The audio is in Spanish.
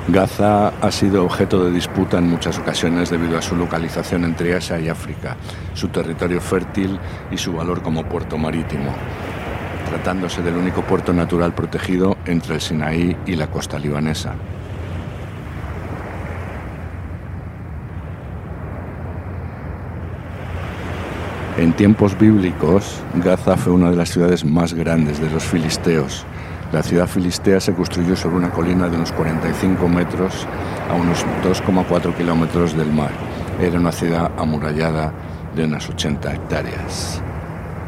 Gaza ha sido objeto de disputa en muchas ocasiones debido a su localización entre Asia y África, su territorio fértil y su valor como puerto marítimo, tratándose del único puerto natural protegido entre el Sinaí y la costa libanesa. En tiempos bíblicos, Gaza fue una de las ciudades más grandes de los filisteos. La ciudad filistea se construyó sobre una colina de unos 45 metros a unos 2,4 kilómetros del mar. Era una ciudad amurallada de unas 80 hectáreas.